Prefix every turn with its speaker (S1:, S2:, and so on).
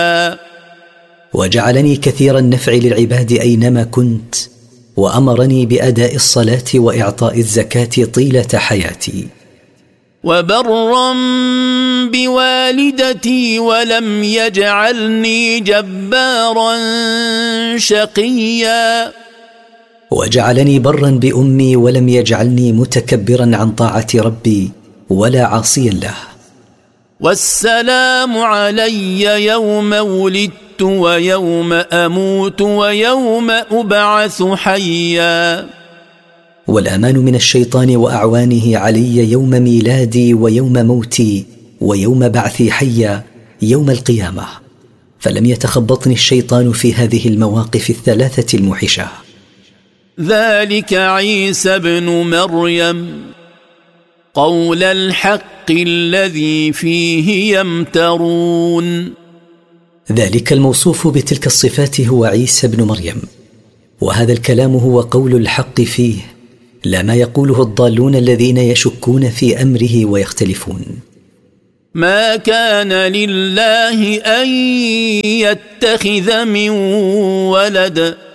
S1: وجعلني كثير النفع للعباد أينما كنت، وأمرني بأداء الصلاة وإعطاء الزكاة طيلة حياتي.
S2: وبرا بوالدتي ولم يجعلني جبارا شقيا.
S1: وجعلني برا بأمي ولم يجعلني متكبرا عن طاعة ربي ولا عاصيا له.
S2: والسلام علي يوم ولدت ويوم أموت ويوم أبعث حيا.
S1: والأمان من الشيطان وأعوانه علي يوم ميلادي ويوم موتي ويوم بعثي حيا يوم القيامة، فلم يتخبطني الشيطان في هذه المواقف الثلاثة الموحشة.
S2: ذلك عيسى ابن مريم قول الحق الذي فيه يمترون.
S1: ذلك الموصوف بتلك الصفات هو عيسى ابن مريم، وهذا الكلام هو قول الحق فيه، لا ما يقوله الضالون الذين يشكون في أمره ويختلفون.
S2: ما كان لله أن يتخذ من ولد